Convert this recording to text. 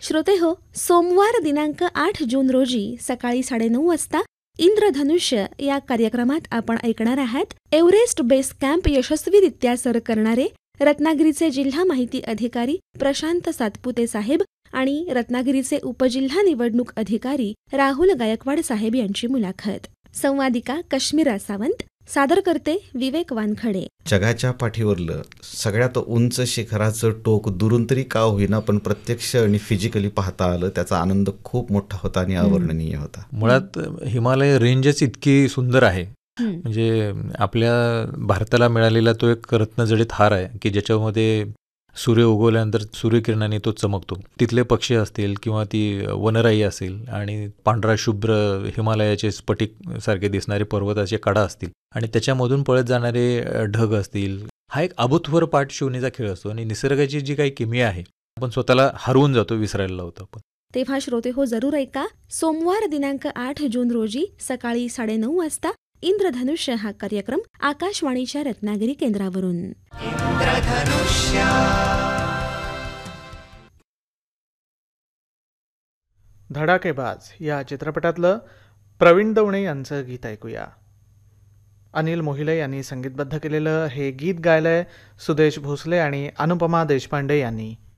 श्रोते हो, सोमवार दिनांक 8 जून रोजी सकाळी 9:30 वाजता इंद्रधनुष्य या कार्यक्रमात आपण ऐकणार आहात एव्हरेस्ट बेस कॅम्प यशस्वीरित्या सर करणारे रत्नागिरीचे जिल्हा माहिती अधिकारी प्रशांत सातपुते साहेब आणि रत्नागिरीचे उपजिल्हा निवडणूक अधिकारी राहुल गायकवाड साहेब यांची मुलाखत. संवादिका कश्मीरा सावंत, सादर करते विवेक वानखडे. जगाच्या पाठीवरलं सगळ्यात उंच शिखराचं टोक दुरून तरी का होईना पण प्रत्यक्ष आणि फिजिकली पाहता आलं, त्याचा आनंद खूप मोठा होता आणि अवर्णनीय होता. मुळात हिमालय रेंजच इतकी सुंदर आहे, म्हणजे आपल्या भारताला मिळालेला तो एक रत्नजडित हार आहे की ज्याच्यामध्ये सूर्य उगवल्यानंतर सूर्यकिरणाने तो चमकतो. तिथले पक्षी असतील किंवा ती वनराई असेल आणि पांढरा शुभ्र हिमालयाचे स्फटिक सारखे दिसणारे पर्वताचे कडा असतील आणि त्याच्यामधून पळत जाणारे ढग असतील. हा एक अभूतपूर्व पाठशिवणीचा खेळ असतो आणि निसर्गाची जी काही किमया आहे आपण स्वतःला हरवून जातो, विसरायला लावतो आपण. तेव्हा श्रोते हो, जरूर ऐका. सोमवार दिनांक 8 जून रोजी सकाळी 9:30 वाजता इंद्रधनुष्य हा कार्यक्रम आकाशवाणीच्या रत्नागिरी केंद्रावरून. धडाकेबाज या चित्रपटातलं प्रवीण दवणे यांचं गीत ऐकूया. अनिल मोहिले यांनी संगीतबद्ध केलेलं हे गीत गायलंय सुदेश भोसले आणि अनुपमा देशपांडे यांनी.